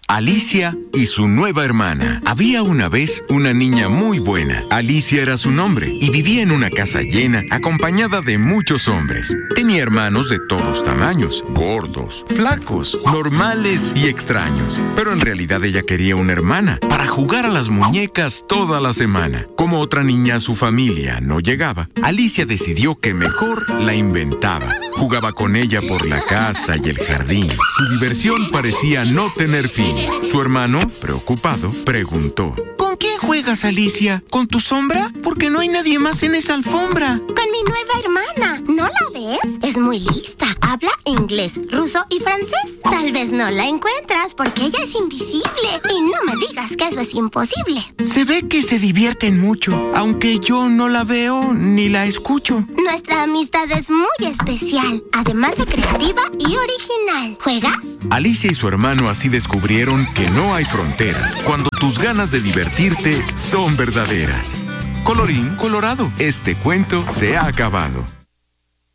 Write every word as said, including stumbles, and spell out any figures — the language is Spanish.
Alicia y su nueva hermana. Había una vez una niña muy buena. Alicia era su nombre y vivía en una casa llena, acompañada de muchos hombres. Tenía hermanos de todos tamaños, gordos, flacos, normales y extraños. Pero en realidad ella quería una hermana para jugar a las muñecas toda la semana. Como otra niña a su familia no llegaba, Alicia decidió que mejor la inventaba. Jugaba con ella por la casa y el jardín. Su diversión parecía no tener fin. Su hermano, preocupado, preguntó: ¿Con quién juegas, Alicia? ¿Con tu sombra? Porque no hay nadie más en esa alfombra. Con mi nueva hermana. ¿No la ves? Es muy lista. Habla inglés, ruso y francés. Tal vez no la encuentras porque ella es invisible. Y no me digas que eso es imposible. Se ve que se divierten mucho, aunque yo no la veo ni la escucho. Nuestra amistad es muy especial, además de creativa y original. ¿Juegas? Alicia y su hermano así descubrieron que no hay fronteras cuando tus ganas de divertirte son verdaderas. Colorín colorado, este cuento se ha acabado.